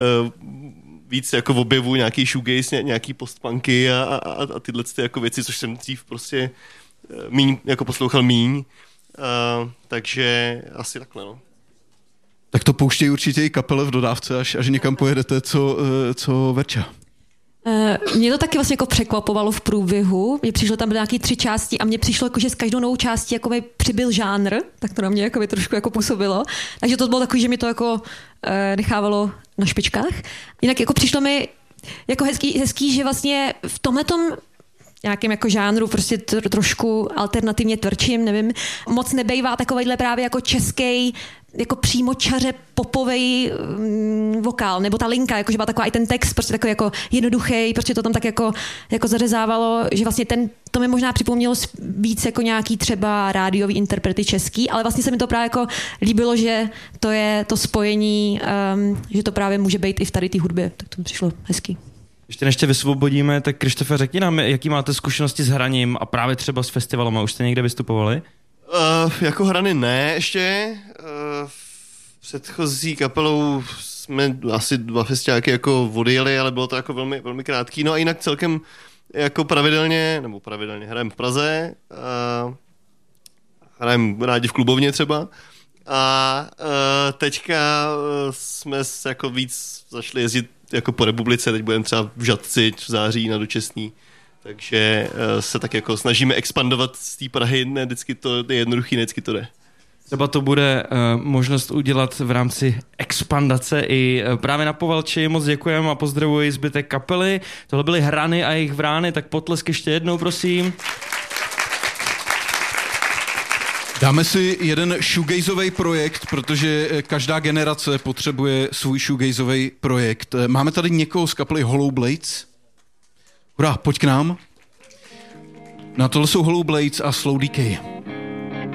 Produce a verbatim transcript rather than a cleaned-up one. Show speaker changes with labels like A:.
A: uh, víc jako objevu nějaký shoegaze, nějaký postpunky a, a, a tyhle ty jako věci, což jsem dřív prostě míň, jako poslouchal míň. Uh, takže asi takhle, no.
B: Tak to pouštějí určitě i kapele v dodávce, až, až někam pojedete, co, co Verča.
C: Uh, mě to taky vlastně jako překvapovalo v průběhu. Mně přišlo tam nějaký tři části a mně přišlo, jako, že s každou novou částí jako by přibyl žánr, tak to na mě jako by trošku jako působilo. Takže to bylo takový, že mi to jako uh, nechávalo na špičkách. Jinak jako přišlo mi jako hezký, hezký, že vlastně v tomhletom nějakým jako žánru, prostě tr- trošku alternativně tvrdším, nevím, moc nebejvá takovejhle právě jako český jako přímočaře popovej um, vokál, nebo ta linka, jakože byla taková i ten text, prostě takový jako jednoduchý, prostě to tam tak jako, jako zařezávalo, že vlastně ten, to mi možná připomnělo víc jako nějaký třeba rádiový interprety český, ale vlastně se mi to právě jako líbilo, že to je to spojení, um, že to právě může být i v tady té hudbě, tak to mi přišlo hezký.
D: Ještě než tě vysvobodíme, tak Krištofe, řekni nám, jaký máte zkušenosti s hraním a právě třeba s festivalama, už jste někde vystupovali?
A: Uh, jako hrany ne ještě. Uh, předchozí kapelou jsme asi dva festiáky jako odjeli, ale bylo to jako velmi, velmi krátký. No a jinak celkem jako pravidelně, nebo pravidelně hrajeme v Praze, uh, hrajeme rádi v klubovně třeba. A uh, teďka uh, jsme jako víc zašli jezdit jako po republice, teď budeme třeba v Žatci v září na Dočesný. Takže uh, se tak jako snažíme expandovat z té Prahy, ne vždycky to je jednoduchý, ne vždycky to jde.
D: Třeba to bude uh, možnost udělat v rámci expandace i uh, právě na Povalči. Moc děkujeme a pozdravuji zbytek kapely. Tohle byly Hrany a jejich vrány, tak potlesk ještě jednou, prosím.
B: Dáme si jeden shoegazový projekt, protože každá generace potřebuje svůj shoegazový projekt. Máme tady někoho z kapely Hollow Blades. Hurá, pojď k nám. Na tohle jsou Hollow Blades a Slow Decay.